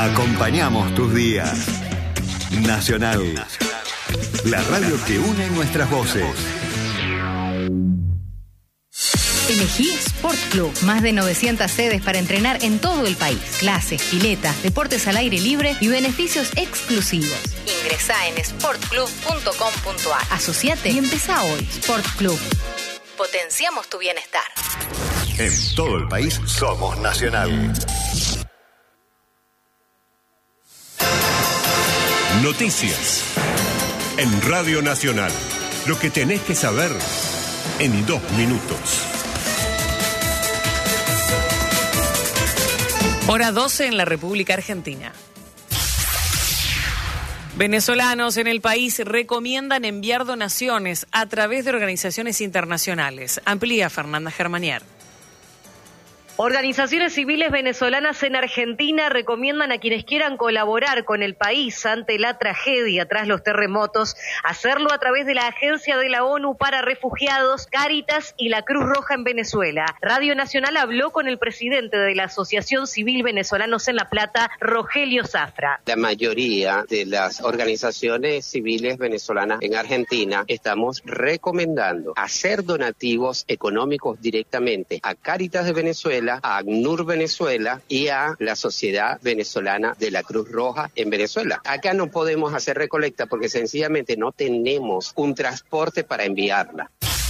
Acompañamos tus días. Nacional. La radio que une nuestras voces. Elegí Sport Club. Más de 900 sedes para entrenar en todo el país. Clases, piletas, deportes al aire libre y beneficios exclusivos. Ingresá en sportclub.com.ar. Asociate y empezá hoy. Sport Club. Potenciamos tu bienestar. En todo el país somos Nacional. Noticias. En Radio Nacional. Lo que tenés que saber en 2 minutos. Hora 12 en la República Argentina. Venezolanos en el país recomiendan enviar donaciones a través de organizaciones internacionales. Amplía Fernanda Germanier. Organizaciones civiles venezolanas en Argentina recomiendan a quienes quieran colaborar con el país ante la tragedia tras los terremotos, hacerlo a través de la Agencia de la ONU para Refugiados, Cáritas y la Cruz Roja en Venezuela. Radio Nacional habló con el presidente de la Asociación Civil Venezolanos en La Plata, Rogelio Zafra. La mayoría de las organizaciones civiles venezolanas en Argentina estamos recomendando hacer donativos económicos directamente a Cáritas de Venezuela, a ACNUR Venezuela y a la Sociedad Venezolana de la Cruz Roja en Venezuela. Acá no podemos hacer recolecta porque sencillamente no tenemos un transporte para enviarla.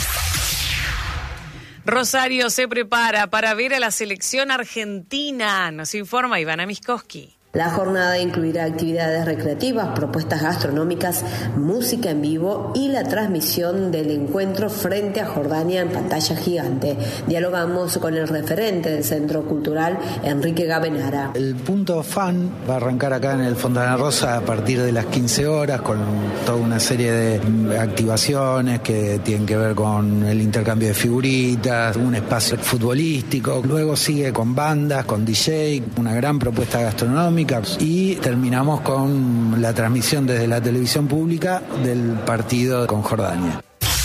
Rosario se prepara para ver a la selección argentina, nos informa Ivana Miskowski. La jornada incluirá actividades recreativas, propuestas gastronómicas, música en vivo y la transmisión del encuentro frente a Jordania en pantalla gigante. Dialogamos con el referente del Centro Cultural, Enrique Gabenara. El punto fan va a arrancar acá en el Fontana Rosa a partir de las 15 horas con toda una serie de activaciones que tienen que ver con el intercambio de figuritas, un espacio futbolístico. Luego sigue con bandas, con DJ, una gran propuesta gastronómica. Y terminamos con la transmisión desde la televisión pública del partido con Jordania.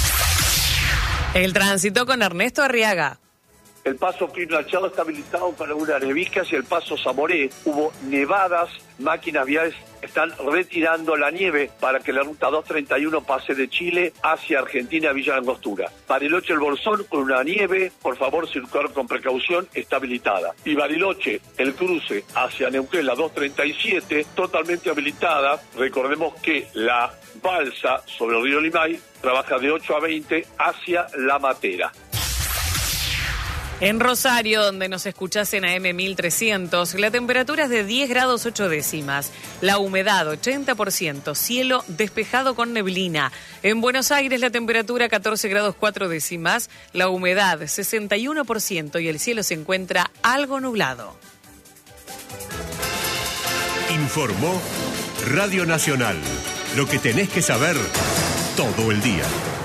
El tránsito con Ernesto Arriaga. El paso Pino Achado está habilitado para unas Nevicas y el paso Zamoré. Hubo nevadas, máquinas viales están retirando la nieve para que la ruta 231 pase de Chile hacia Argentina, Villa Langostura. Bariloche, el Bolsón, con una nieve, por favor circular con precaución, está habilitada. Y Bariloche, el cruce hacia Neuquén, la 237, totalmente habilitada. Recordemos que la balsa sobre el río Limay trabaja de 8 a 20 hacia La Matera. En Rosario, donde nos escuchás en AM 1300, la temperatura es de 10 grados 8 décimas. La humedad 80%, cielo despejado con neblina. En Buenos Aires la temperatura 14 grados 4 décimas, la humedad 61% y el cielo se encuentra algo nublado. Informó Radio Nacional. Lo que tenés que saber todo el día.